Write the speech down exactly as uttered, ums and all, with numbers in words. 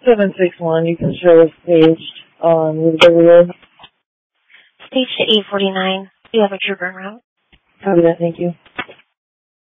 seven six one, you can show us staged on Woodbury Road. Stage to eight forty-nine. Do you have a trooper en route? Copy that, thank you.